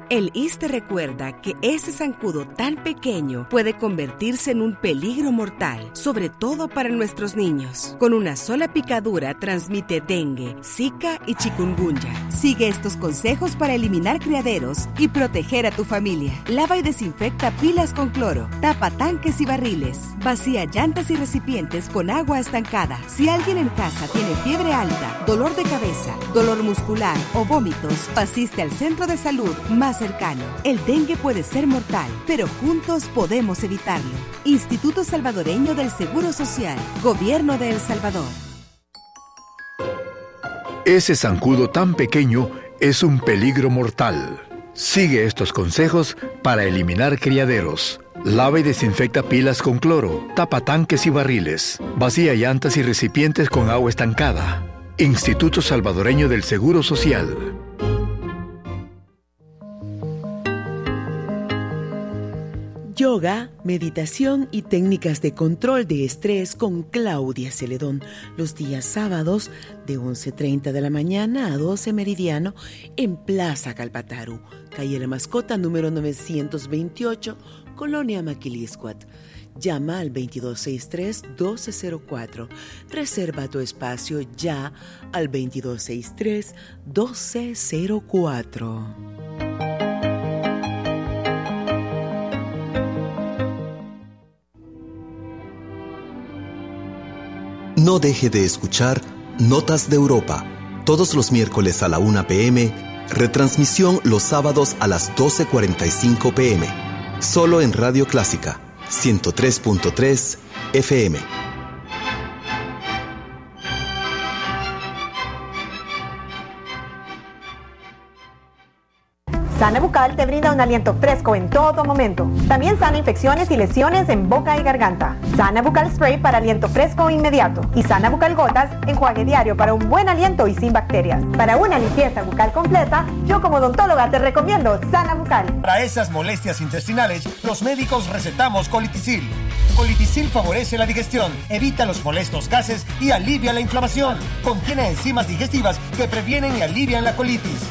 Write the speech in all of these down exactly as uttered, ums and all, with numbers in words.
El I S S S T E recuerda que ese zancudo tan pequeño puede convertirse en un peligro mortal, sobre todo para nuestros niños. Con una sola picadura transmite dengue, zika y chikungunya. Sigue estos consejos para eliminar criaderos y proteger a tu familia. Lava y desinfecta pilas con cloro, tapa tanques y barriles, vacía llantas y recipientes con agua estancada. Si alguien en casa tiene fiebre alta, dolor de cabeza, dolor muscular o vómitos, asiste al centro de salud más cercano. El dengue puede ser mortal, pero juntos podemos evitarlo. Instituto Salvadoreño del Seguro Social, Gobierno de El Salvador. Ese zancudo tan pequeño es un peligro mortal. Sigue estos consejos para eliminar criaderos. Lava y desinfecta pilas con cloro, tapa tanques y barriles, vacía llantas y recipientes con agua estancada. Instituto Salvadoreño del Seguro Social. Yoga, meditación y técnicas de control de estrés con Claudia Celedón, los días sábados de once treinta de la mañana a doce meridiano en Plaza Calpataru, calle La Mascota número novecientos veintiocho, Colonia Maquiliscuat. Llama al veintidós sesenta y tres, doce cero cuatro. Reserva tu espacio ya al veintidós sesenta y tres, doce cero cuatro. No deje de escuchar Notas de Europa, todos los miércoles a la una pe eme, retransmisión los sábados a las doce cuarenta y cinco pe eme, solo en Radio Clásica, ciento tres punto tres efe eme. Sana Bucal te brinda un aliento fresco en todo momento. También sana infecciones y lesiones en boca y garganta. Sana Bucal Spray para aliento fresco inmediato. Y Sana Bucal Gotas, enjuague diario para un buen aliento y sin bacterias. Para una limpieza bucal completa, yo como odontóloga te recomiendo Sana Bucal. Para esas molestias intestinales, los médicos recetamos Colitisil. Colitisil favorece la digestión, evita los molestos gases y alivia la inflamación. Contiene enzimas digestivas que previenen y alivian la colitis.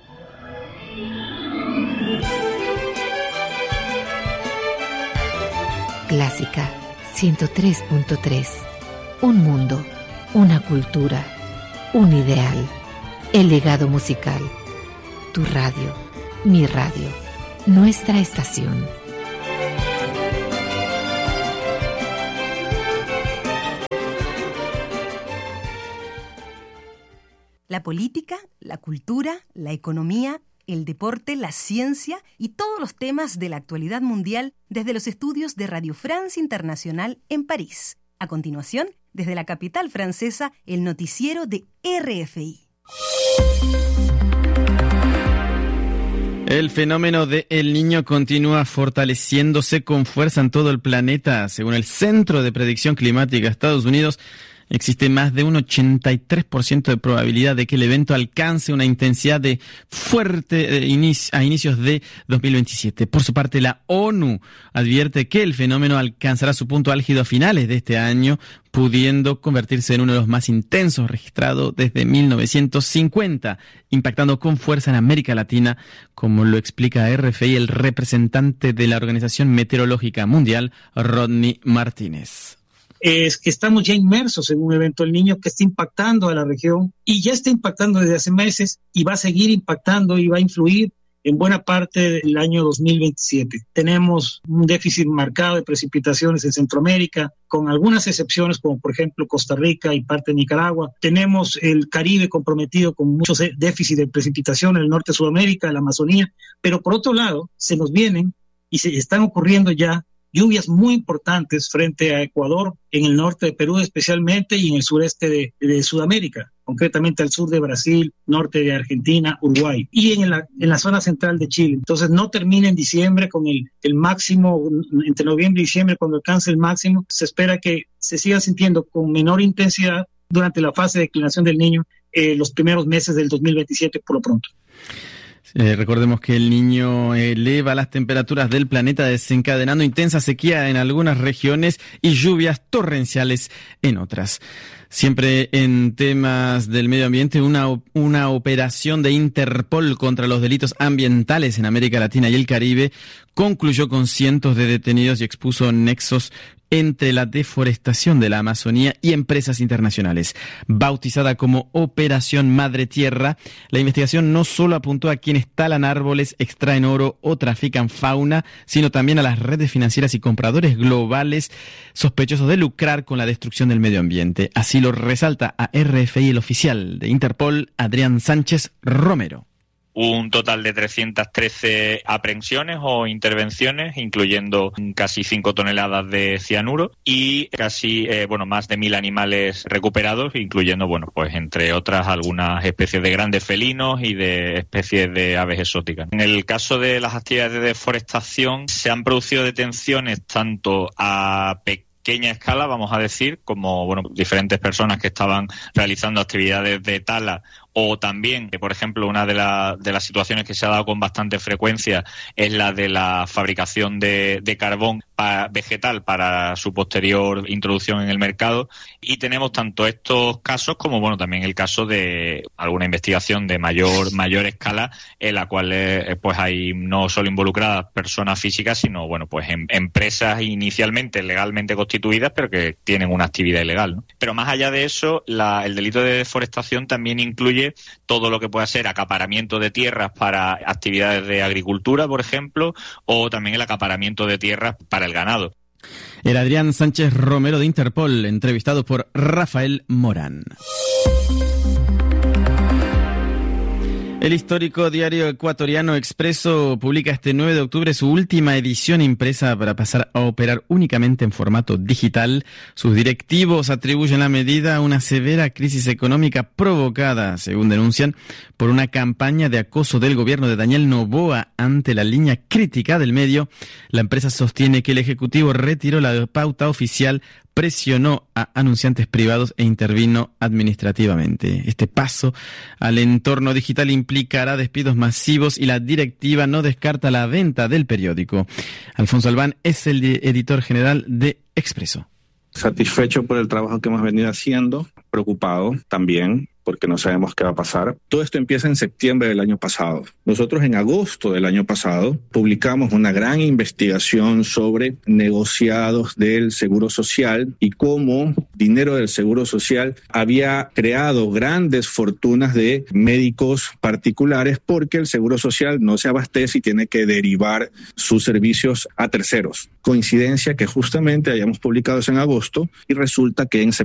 Clásica ciento tres punto tres. Un mundo, una cultura, un ideal. El legado musical. Tu radio, mi radio, nuestra estación. La política, la cultura, la economía, el deporte, la ciencia y todos los temas de la actualidad mundial desde los estudios de Radio France Internacional en París. A continuación, desde la capital francesa, el noticiero de erre efe i. El fenómeno de El Niño continúa fortaleciéndose con fuerza en todo el planeta. Según el Centro de Predicción Climática de Estados Unidos, existe más de un ochenta y tres por ciento de probabilidad de que el evento alcance una intensidad de fuerte eh, inicio, a inicios de dos mil veintisiete. Por su parte, la ONU advierte que el fenómeno alcanzará su punto álgido a finales de este año, pudiendo convertirse en uno de los más intensos registrados desde mil novecientos cincuenta, impactando con fuerza en América Latina, como lo explica erre efe i el representante de la Organización Meteorológica Mundial, Rodney Martínez. Es que estamos ya inmersos en un evento El Niño que está impactando a la región y ya está impactando desde hace meses y va a seguir impactando y va a influir en buena parte del año dos mil veintisiete. Tenemos un déficit marcado de precipitaciones en Centroamérica, con algunas excepciones como por ejemplo Costa Rica y parte de Nicaragua. Tenemos el Caribe comprometido con muchos déficits de precipitación en el norte de Sudamérica, la Amazonía, pero por otro lado se nos vienen y se están ocurriendo ya lluvias muy importantes frente a Ecuador, en el norte de Perú especialmente y en el sureste de, de Sudamérica, concretamente al sur de Brasil, norte de Argentina, Uruguay y en la, en la zona central de Chile. Entonces no termina en diciembre con el, el máximo, entre noviembre y diciembre cuando alcance el máximo, se espera que se siga sintiendo con menor intensidad durante la fase de declinación del Niño eh, los primeros meses del dos mil veintisiete por lo pronto. Eh, recordemos que el Niño eleva las temperaturas del planeta, desencadenando intensa sequía en algunas regiones y lluvias torrenciales en otras. Siempre en temas del medio ambiente, una, una operación de Interpol contra los delitos ambientales en América Latina y el Caribe concluyó con cientos de detenidos y expuso nexos entre la deforestación de la Amazonía y empresas internacionales. Bautizada como Operación Madre Tierra, la investigación no solo apuntó a quienes talan árboles, extraen oro o trafican fauna, sino también a las redes financieras y compradores globales sospechosos de lucrar con la destrucción del medio ambiente. Así lo resalta a R F I el oficial de Interpol, Adrián Sánchez Romero. Un total de trescientas trece aprehensiones o intervenciones, incluyendo casi cinco toneladas de cianuro y casi, eh, bueno, más de mil animales recuperados, incluyendo, bueno, pues entre otras algunas especies de grandes felinos y de especies de aves exóticas. En el caso de las actividades de deforestación, se han producido detenciones tanto a pequeños pequeña escala, vamos a decir, como bueno, diferentes personas que estaban realizando actividades de tala, o también, por ejemplo, una de, la, de las situaciones que se ha dado con bastante frecuencia es la de la fabricación de, de carbón para, vegetal para su posterior introducción en el mercado. Y tenemos tanto estos casos como, bueno, también el caso de alguna investigación de mayor mayor escala en la cual eh, pues hay no solo involucradas personas físicas, sino, bueno, pues em, empresas inicialmente legalmente constituidas, pero que tienen una actividad ilegal, ¿no? Pero más allá de eso, la, el delito de deforestación también incluye todo lo que pueda ser acaparamiento de tierras para actividades de agricultura, por ejemplo, o también el acaparamiento de tierras para el ganado. El Adrián Sánchez Romero de Interpol, entrevistado por Rafael Morán. El histórico diario ecuatoriano Expreso publica este nueve de octubre su última edición impresa para pasar a operar únicamente en formato digital. Sus directivos atribuyen la medida a una severa crisis económica provocada, según denuncian, por una campaña de acoso del gobierno de Daniel Noboa ante la línea crítica del medio. La empresa sostiene que el Ejecutivo retiró la pauta oficial, presionó a anunciantes privados e intervino administrativamente. Este paso al entorno digital implicará despidos masivos y la directiva no descarta la venta del periódico. Alfonso Albán es el editor general de Expreso. Satisfecho por el trabajo que hemos venido haciendo, preocupado también, porque no sabemos qué va a pasar. Todo esto empieza en septiembre del año pasado. Nosotros en agosto del año pasado publicamos una gran investigación sobre negociados del Seguro Social y cómo dinero del Seguro Social había creado grandes fortunas de médicos particulares porque el Seguro Social no se abastece y tiene que derivar sus servicios a terceros. Coincidencia que justamente hayamos publicado eso en agosto y resulta que en septiembre